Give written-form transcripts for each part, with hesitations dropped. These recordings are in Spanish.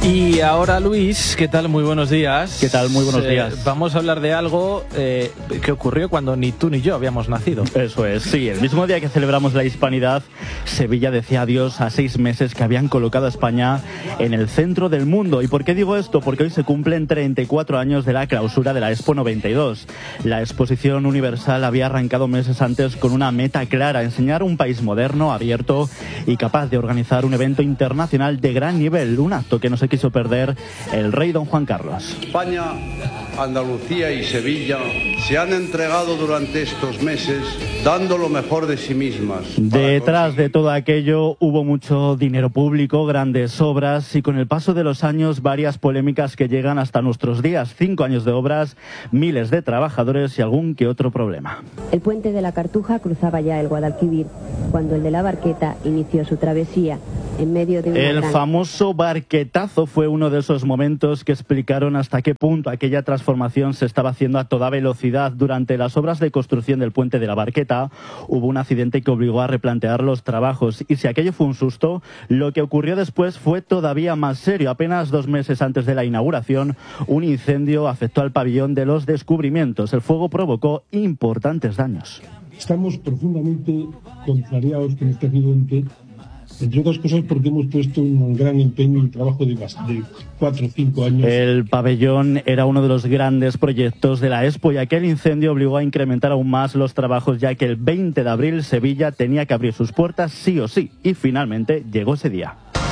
Y ahora, Luis, ¿qué tal? Muy buenos días. ¿Qué tal? Muy buenos días. Vamos a hablar de algo que ocurrió cuando ni tú ni yo habíamos nacido. Eso es, sí. El mismo día que celebramos la Hispanidad, Sevilla decía adiós a 6 meses que habían colocado a España en el centro del mundo. ¿Y por qué digo esto? Porque hoy se cumplen 34 años de la clausura de la Expo 92. La exposición universal había arrancado meses antes con una meta clara: enseñar un país moderno, abierto y capaz de organizar un evento internacional de gran nivel, un acto que no se quiso perder el rey don Juan Carlos. España, Andalucía y Sevilla se han entregado durante estos meses dando lo mejor de sí mismas. Detrás de todo aquello hubo mucho dinero público, grandes obras y con el paso de los años varias polémicas que llegan hasta nuestros días. 5 años de obras, miles de trabajadores y algún que otro problema. El puente de la Cartuja cruzaba ya el Guadalquivir cuando el de la Barqueta inició su travesía en medio de El famoso barquetazo fue uno de esos momentos que explicaron hasta qué punto aquella transformación se estaba haciendo a toda velocidad. Durante las obras de construcción del puente de la Barqueta hubo un accidente que obligó a replantear los trabajos, y si aquello fue un susto, lo que ocurrió después fue todavía más serio. Apenas 2 meses antes de la inauguración, un incendio afectó al pabellón de los descubrimientos. El fuego provocó importantes daños. Estamos profundamente contrariados con este accidente, entre otras cosas porque hemos puesto un gran empeño y trabajo de 4 o 5 años. El pabellón era uno de los grandes proyectos de la Expo y aquel incendio obligó a incrementar aún más los trabajos, ya que el 20 de abril Sevilla tenía que abrir sus puertas sí o sí, y finalmente llegó ese día.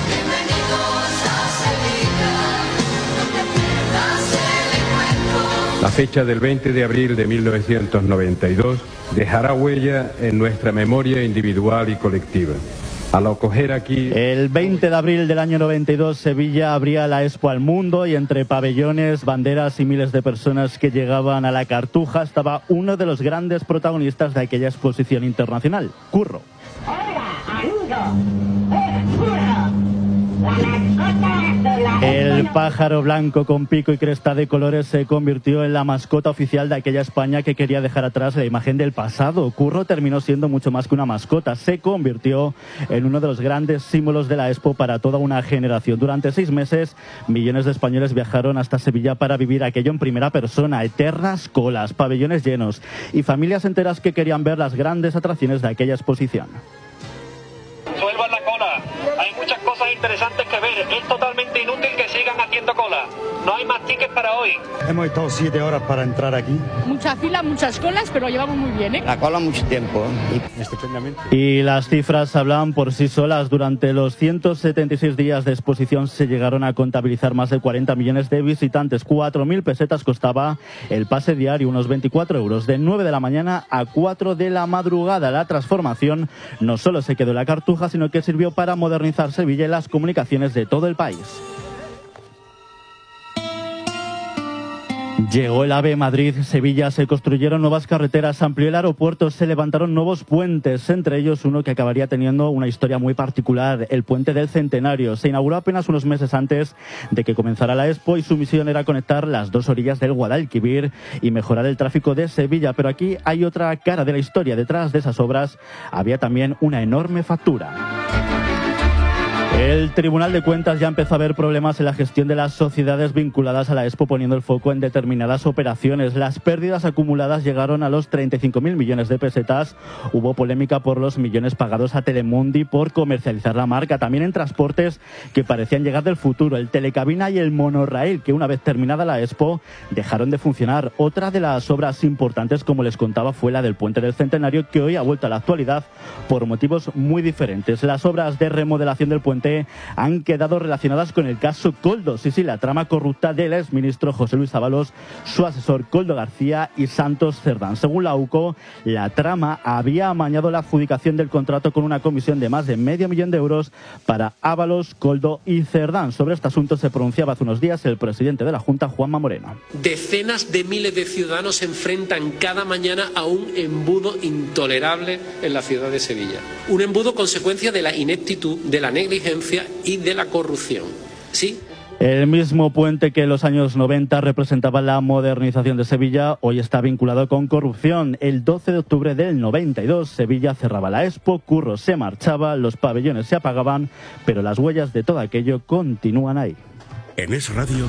La fecha del 20 de abril de 1992 dejará huella en nuestra memoria individual y colectiva. Al acoger aquí... El 20 de abril del año 92, Sevilla abría la Expo al mundo, y entre pabellones, banderas y miles de personas que llegaban a la Cartuja estaba uno de los grandes protagonistas de aquella exposición internacional, Curro. Hola, amigo. Es Curro. El pájaro blanco con pico y cresta de colores se convirtió en la mascota oficial de aquella España que quería dejar atrás la imagen del pasado. Curro terminó siendo mucho más que una mascota, se convirtió en uno de los grandes símbolos de la Expo para toda una generación. Durante 6 meses, millones de españoles viajaron hasta Sevilla para vivir aquello en primera persona: eternas colas, pabellones llenos y familias enteras que querían ver las grandes atracciones de aquella exposición. Suelvan la cola, hay muchas cosas interesantes que ver, es totalmente inútil que sigan haciendo cola, no hay más tickets para hoy. Hemos estado 7 horas para entrar aquí. Muchas filas, muchas colas, pero llevamos muy bien, ¿eh? La cola mucho tiempo. Y las cifras hablan por sí solas. Durante los 176 días de exposición se llegaron a contabilizar más de 40 millones de visitantes. 4.000 pesetas costaba el pase diario, unos 24 euros, de 9 de la mañana a 4 de la madrugada. La transformación no solo se quedó en la Cartuja, sino que sirvió para modernizar Sevilla y las comunicaciones de todo el país. Llegó el AVE Madrid-Sevilla, se construyeron nuevas carreteras, se amplió el aeropuerto, se levantaron nuevos puentes, entre ellos uno que acabaría teniendo una historia muy particular, el Puente del Centenario. Se inauguró apenas unos meses antes de que comenzara la Expo y su misión era conectar las 2 orillas del Guadalquivir y mejorar el tráfico de Sevilla. Pero aquí hay otra cara de la historia. Detrás de esas obras había también una enorme factura. El Tribunal de Cuentas ya empezó a ver problemas en la gestión de las sociedades vinculadas a la Expo, poniendo el foco en determinadas operaciones. Las pérdidas acumuladas llegaron a los 35.000 millones de pesetas. Hubo polémica por los millones pagados a Telemundi por comercializar la marca. También en transportes que parecían llegar del futuro, el Telecabina y el Monorraíl, que una vez terminada la Expo dejaron de funcionar. Otra de las obras importantes, como les contaba, fue la del Puente del Centenario, que hoy ha vuelto a la actualidad por motivos muy diferentes. Las obras de remodelación del puente han quedado relacionadas con el caso Koldo. Sí, la trama corrupta del exministro José Luis Ábalos, su asesor Koldo García y Santos Cerdán. Según la UCO, la trama había amañado la adjudicación del contrato con una comisión de más de $500 000 para Ábalos, Koldo y Cerdán. Sobre este asunto se pronunciaba hace unos días el presidente de la Junta, Juanma Moreno. Decenas de miles de ciudadanos se enfrentan cada mañana a un embudo intolerable en la ciudad de Sevilla. Un embudo consecuencia de la ineptitud, de la negligencia y de la corrupción. ¿Sí? El mismo puente que en los años 90 representaba la modernización de Sevilla, hoy está vinculado con corrupción. El 12 de octubre del 92, Sevilla cerraba la Expo, Curro se marchaba, los pabellones se apagaban, pero las huellas de todo aquello continúan ahí. En Es Radio.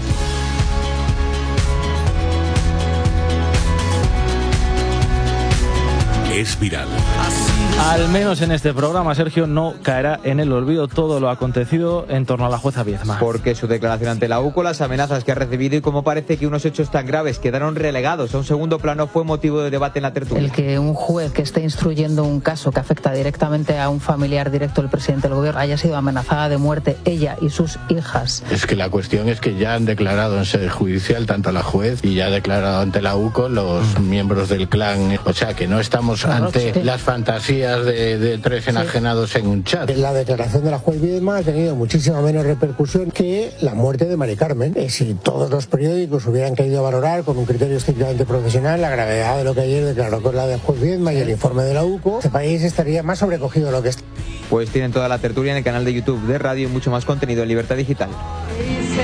Es viral. Al menos en este programa, Sergio, no caerá en el olvido todo lo acontecido en torno a la jueza Viedma. Porque su declaración ante la UCO, las amenazas que ha recibido y cómo parece que unos hechos tan graves quedaron relegados a un segundo plano fue motivo de debate en la tertulia. El que un juez que esté instruyendo un caso que afecta directamente a un familiar directo del presidente del gobierno haya sido amenazada de muerte ella y sus hijas. Es que la cuestión es que ya han declarado en sede judicial tanto la juez y ya ha declarado ante la UCO los miembros del clan. O sea que no estamos ante las fantasías de tres enajenados en un chat. La declaración de la juez Viedma ha tenido muchísima menos repercusión que la muerte de Mari Carmen. Si todos los periódicos hubieran querido valorar con un criterio estrictamente profesional la gravedad de lo que ayer declaró con la de juez Viedma y el informe de la UCO, este país estaría más sobrecogido de lo que está. Pues tienen toda la tertulia en el canal de YouTube de Radio y mucho más contenido en Libertad Digital.